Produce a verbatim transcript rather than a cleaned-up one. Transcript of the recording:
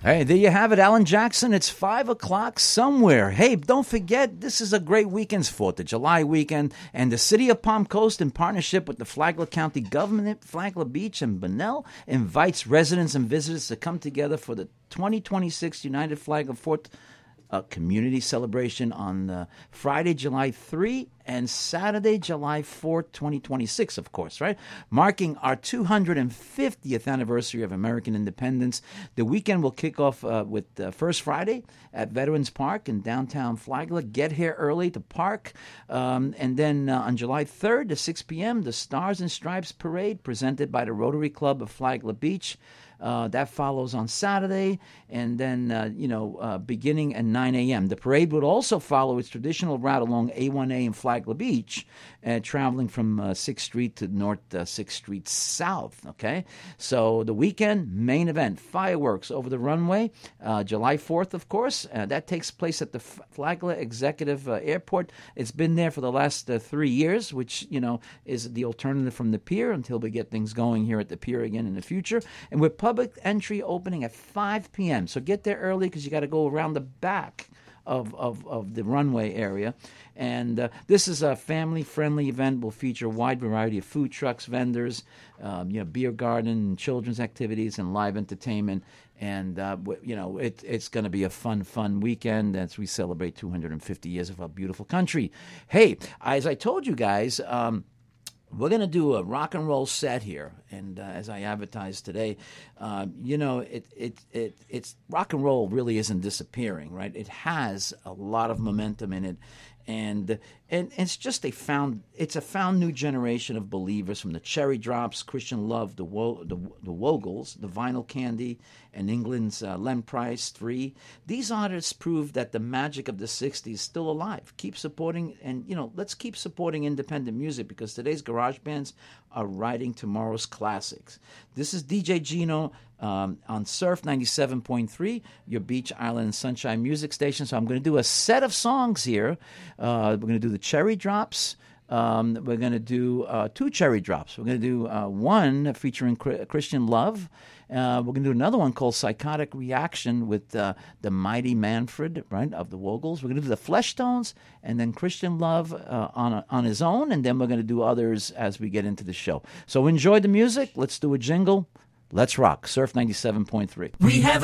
Hey, there you have it, Alan Jackson. It's five o'clock somewhere. Hey, don't forget, this is a great weekend's fourth of July weekend, and the City of Palm Coast, in partnership with the Flagler County Government, Flagler Beach, and Bunnell, invites residents and visitors to come together for the twenty twenty-six United Flagler fourth uh, Community Celebration on uh, Friday, July third, and Saturday, July fourth, twenty twenty-six, of course, right? Marking our two hundred fiftieth anniversary of American independence. The weekend will kick off uh, with uh, First Friday at Veterans Park in downtown Flagler. Get here early to park. Um, and then uh, on July third at six p.m., the Stars and Stripes Parade presented by the Rotary Club of Flagler Beach. Uh, that follows on Saturday, and then, uh, you know, uh, beginning at nine a.m. The parade would also follow its traditional route along A one A in Flagler Beach, uh, traveling from uh, sixth Street to North uh, sixth Street South, okay? So the weekend, main event, fireworks over the runway, uh, July fourth, of course. Uh, that takes place at the F- Flagler Executive uh, Airport. It's been there for the last uh, three years, which, you know, is the alternative from the pier until we get things going here at the pier again in the future. And we're public entry opening at five p.m. So get there early because you got to go around the back of, of, of the runway area. And uh, this is a family-friendly event. Will feature a wide variety of food trucks, vendors, um, you know, beer garden, children's activities, and live entertainment. And, uh, you know, it, it's going to be a fun, fun weekend as we celebrate two hundred fifty years of our beautiful country. Hey, as I told you guys, um, we're going to do a rock and roll set here, and uh, as I advertised today, uh, you know, it, it it it's rock and roll really isn't disappearing, right? It has a lot of momentum in it, and and it's just a found it's a found new generation of believers, from the Cherry Drops, Christian Love, the Wo, the, the Wogles, the Vinyl Candy, and England's uh, Len Price Three. These artists prove that the magic of the sixties is still alive. Keep supporting, and you know, let's keep supporting independent music, because today's garage bands are writing tomorrow's classics. This is D J Gino um, on Surf ninety-seven point three, your Beach Island and Sunshine music station. So I'm going to do a set of songs here. Uh, we're going to do the Cherry Drops. Um, we're going to do uh, two Cherry Drops. We're going to do uh, one featuring Christian Love. Uh, we're going to do another one called Psychotic Reaction with uh, the Mighty Manfred, right, of the Wogles. We're going to do the Fleshtones, and then Christian Love uh, on on his own, and then we're going to do others as we get into the show. So enjoy the music. Let's do a jingle. Let's rock. Surf ninety-seven point three. We have